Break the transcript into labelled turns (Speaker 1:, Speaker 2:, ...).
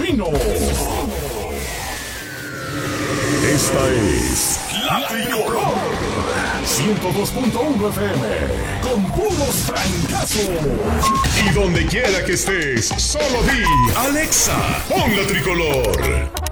Speaker 1: Sobrino. Esta es La Tricolor 102.1 FM con puros francazos. Y donde quiera que estés, solo di Alexa, pon La Tricolor.